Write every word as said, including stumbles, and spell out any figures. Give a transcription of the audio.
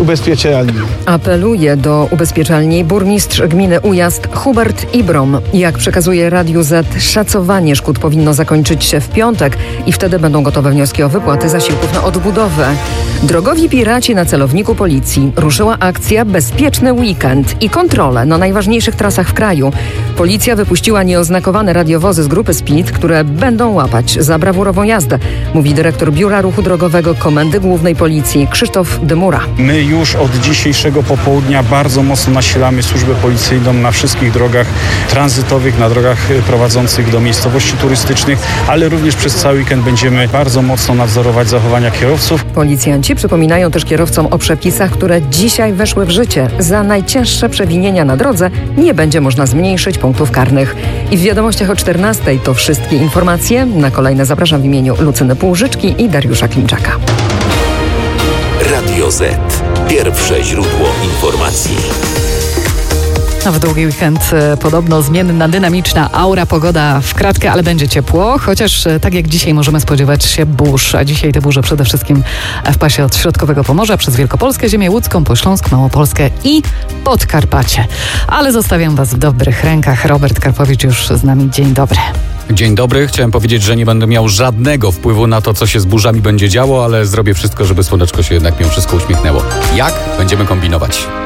ubezpieczalni. Apeluje do ubezpieczalni burmistrz gminy Ujazd Hubert Ibrom. Jak przekazuje Radiu Z, szacowanie szkód powinno zakończyć się w piątek i wtedy będą gotowe wnioski o wypłaty zasiłków na odbudowę. Drogowi piraci na celowniku policji. Ruszyła akcja Bezpieczny Weekend i kontrole na najważniejszych trasach w kraju. Policja wypuściła nieoznakowane radiowozy z grupy Speed, które będą łapać za brawurową jazdę, mówi dyrektor Biura Ruchu Drogowego Komendy Głównej Policji Krzysztof Dymura. My już od dzisiejszego popołudnia bardzo mocno nasilamy służbę policyjną na wszystkich drogach tranzytowych, na drogach prowadzących do miejscowości turystycznych, ale również przez cały weekend będziemy bardzo mocno nadzorować zachowania kierowców. Policjanci przypominają też kierowcom o przepisach, które dzisiaj weszły w życie. Za najcięższe przewinienia na drodze nie będzie można zmniejszyć punktów karnych. I w wiadomościach o czternastej to wszystkie informacje. Na kolejne zapraszam w imieniu Lucyny Półżyczki i Dariusza Klimczaka. Radio Z. Pierwsze źródło informacji. A w długi weekend e, podobno zmienna, dynamiczna aura, pogoda w kratkę, ale będzie ciepło, chociaż e, tak jak dzisiaj możemy spodziewać się burz, a dzisiaj te burze przede wszystkim w pasie od środkowego Pomorza przez Wielkopolskę, ziemię łódzką, po Śląsk, Małopolskę i Podkarpacie. Ale zostawiam Was w dobrych rękach. Robert Karpowicz już z nami. Dzień dobry. Dzień dobry. Chciałem powiedzieć, że nie będę miał żadnego wpływu na to, co się z burzami będzie działo, ale zrobię wszystko, żeby słoneczko się jednak mimo wszystko uśmiechnęło. Jak? Będziemy kombinować.